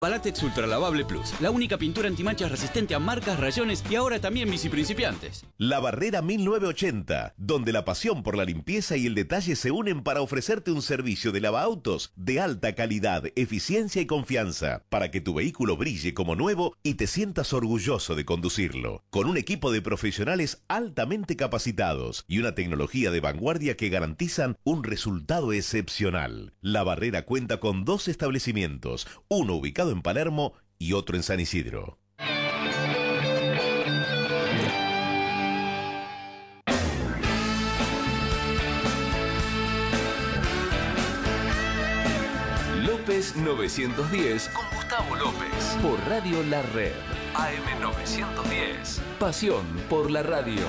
Balatex Ultra Lavable Plus, la única pintura antimanchas resistente a marcas, rayones y ahora también bici principiantes. La Barrera 1980, donde la pasión por la limpieza y el detalle se unen para ofrecerte un servicio de lavaautos de alta calidad, eficiencia y confianza, para que tu vehículo brille como nuevo y te sientas orgulloso de conducirlo. Con un equipo de profesionales altamente capacitados y una tecnología de vanguardia que garantizan un resultado excepcional. La Barrera cuenta con 2 establecimientos, uno ubicado en Palermo y otro en San Isidro. López 910 con Gustavo López por Radio La Red AM 910. Pasión por la radio.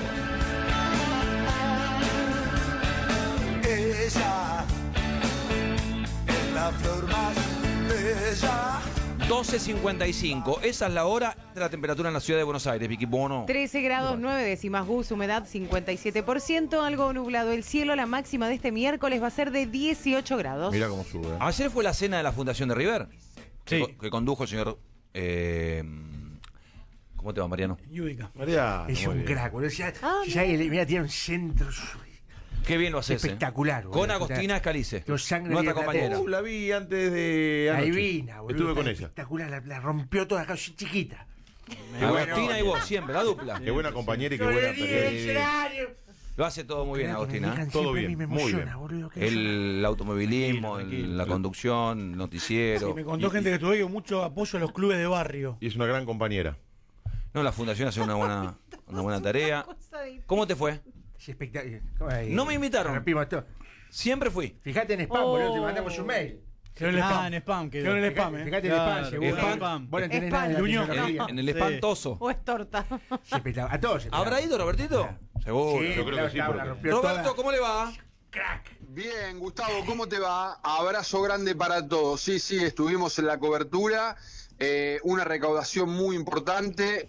Ella es la flor más bella. 12:55, esa es la hora de la temperatura en la ciudad de Buenos Aires, Vicky Bono. 13 grados 9 décimas, Gus, humedad 57%, algo nublado el cielo. La máxima de este miércoles va a ser de 18 grados. Mira cómo sube. Ayer fue la cena de la Fundación de River, Sí. que condujo el señor... ¿Cómo te va, Mariano? Yudica. María, Es un crack, boludo. Mira, tiene un centro Qué bien lo haces. espectacular, boludo. Con Agostina Escalice, Con sangre nuestra de la compañera. La vi antes de anoche. Divina, boludo. Estuve con Está ella. espectacular, la rompió toda, chiquita. Agostina y vos, siempre, la dupla. Qué buena compañera y qué buena pelea. Lo hace todo muy bien, Agostina. Todo bien, me muy emociona, bien. boludo. El automovilismo, la conducción, el noticiero. Sí, me contó gente que tuve mucho apoyo a los clubes de barrio. Y es una gran compañera. No, la fundación hace una buena tarea. ¿Cóó te fue? Es espectacular. No me invitaron. Rompimos todo. Siempre fui. Fíjate en spam, boludo, te mandamos un mail. Quedó en el spam. En spam. Quedó en el spam, Fíjate en spam, seguro. Spam. Vos no tenés nada de la Unión. tecnología. En el espantoso. O es torta. Se petaba. A todos se petaba. ¿Habrá ido Robertito? Seguro. Sí, yo creo que sí, la porque- rompió Roberto, toda. ¿cómo le va? Crack. Bien, Gustavo, ¿cómo te va? Abrazo grande para todos. Sí, estuvimos en la cobertura. Una recaudación muy importante,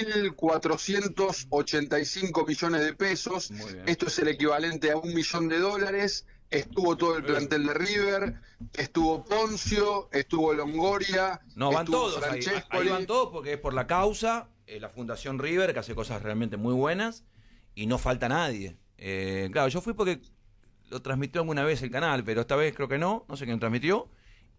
1.485 millones de pesos. Muy bien. Esto es el equivalente a $1 millón. Estuvo todo el plantel de River, estuvo Poncio, estuvo Longoria. No, van estuvo todos ahí. Francescoli. Ahí van todos porque es por la causa, la Fundación River, que hace cosas realmente muy buenas, y no falta nadie. Claro, yo fui porque lo transmitió alguna vez el canal, pero esta vez creo que no sé quién transmitió,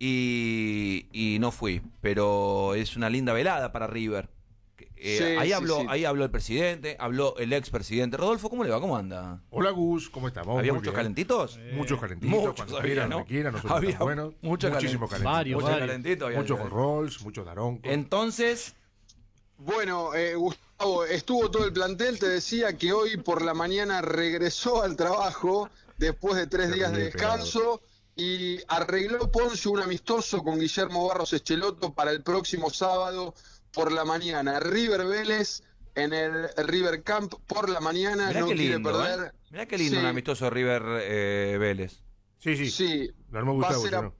y no fui. Pero es una linda velada para River. Ahí habló el presidente, habló el expresidente. Rodolfo, ¿cómo le va? ¿Cómo anda? Hola Gus, ¿cómo estamos? ¿Había Muy muchos bien. calentitos? Muchos calentitos, Muchos cuando había, quieran, ¿no? donde quieran, nosotros Había estamos buenos. muchos Muchísimos calentitos. Varios, Muchos calentitos había. Muchos con rolls, muchos daroncos. Entonces, Bueno, Gustavo, estuvo todo el plantel, te decía que hoy por la mañana regresó al trabajo después de 3 Se días de ríe descanso y arregló Poncio un amistoso con Guillermo Barros Echeloto para el próximo sábado por la mañana. River Vélez en el River Camp por la mañana, mirá no qué quiere lindo, perder. Mirá qué lindo Sí. un amistoso River Vélez. Sí. Sí, Lo armó va a Gustavo, ser ¿no?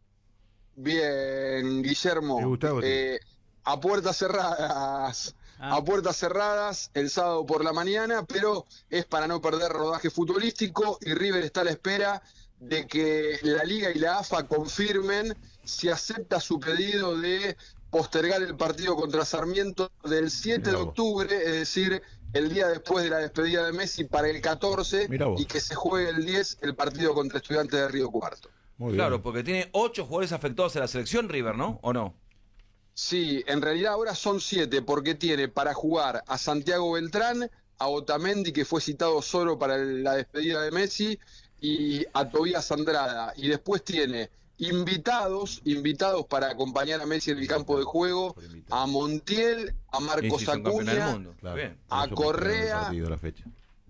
Bien, Guillermo. Gustavo, A puertas cerradas. A puertas cerradas el sábado por la mañana, pero es para no perder rodaje futbolístico y River está a la espera de que la Liga y la AFA confirmen si acepta su pedido de postergar el partido contra Sarmiento del 7 de octubre, es decir, el día después de la despedida de Messi para el 14 Mirá vos. y que se juegue el 10 el partido contra Estudiantes de Río Cuarto. Muy bien. Claro, porque tiene 8 jugadores afectados a la selección River, ¿no? ¿O no? Sí, en realidad ahora son 7 porque tiene para jugar a Santiago Beltrán, a Otamendi que fue citado solo para la despedida de Messi y a Tobías Andrada y después tiene invitados para acompañar a Messi en el campo de juego, a Montiel, a Marcos Sí, son campeones del Acuña, mundo. Claro. Bien. a Mucho Correa partido, la fecha.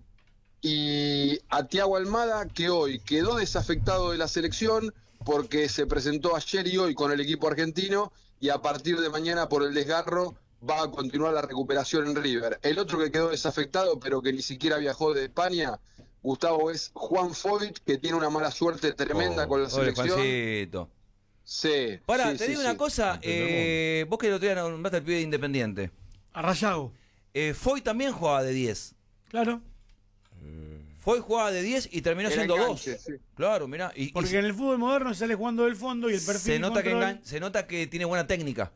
y a Thiago Almada, que hoy quedó desafectado de la selección porque se presentó ayer y hoy con el equipo argentino y a partir de mañana por el desgarro va a continuar la recuperación en River. El otro que quedó desafectado pero que ni siquiera viajó de España, Gustavo, es Juan Foyt, que tiene una mala suerte tremenda con la Oye, selección. Juancito. Sí. Pará, sí, te sí, digo sí. una cosa, vos que el otro día nombraste al pibe de Independiente. A Rayago. Foy también jugaba de 10. Claro. Fue jugada de 10 y terminó Era siendo enganche, 2. sí. Claro, mirá. Porque en el fútbol moderno sale jugando del fondo y el perfil se nota, control- se nota que tiene buena técnica.